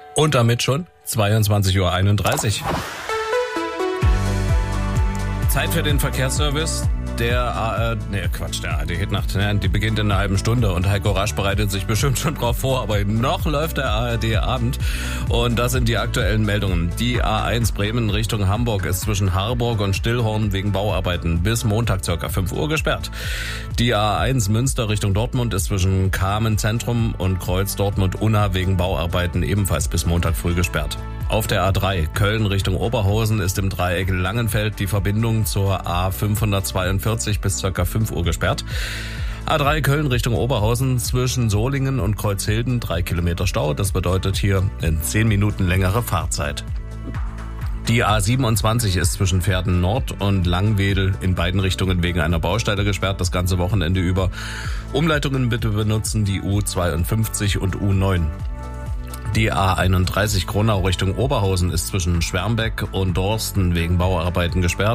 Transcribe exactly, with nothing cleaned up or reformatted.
Und damit schon zweiundzwanzig Uhr einunddreißig. Zeit für den Verkehrsservice. Der A R D, ne Quatsch, der A R D-Hitnacht, ne, die beginnt in einer halben Stunde und Heiko Rasch bereitet sich bestimmt schon drauf vor, aber noch läuft der A R D-Abend und das sind die aktuellen Meldungen. Die A eins Bremen Richtung Hamburg ist zwischen Harburg und Stillhorn wegen Bauarbeiten bis Montag ca. fünf Uhr gesperrt. Die A eins Münster Richtung Dortmund ist zwischen Kamen Zentrum und Kreuz Dortmund-Unna wegen Bauarbeiten ebenfalls bis Montag früh gesperrt. Auf der A drei Köln Richtung Oberhausen ist im Dreieck Langenfeld die Verbindung zur A fünfhundertzweiundvierzig bis ca. fünf Uhr gesperrt. A drei Köln Richtung Oberhausen zwischen Solingen und Kreuzhilden drei Kilometer Stau. Das bedeutet hier in zehn Minuten längere Fahrzeit. Die A siebenundzwanzig ist zwischen Pferden Nord und Langwedel in beiden Richtungen wegen einer Baustelle gesperrt, das ganze Wochenende über. Umleitungen bitte benutzen die U zweiundfünfzig und U neun. Die A einunddreißig Kronau Richtung Oberhausen ist zwischen Schwernbeck und Dorsten wegen Bauarbeiten gesperrt.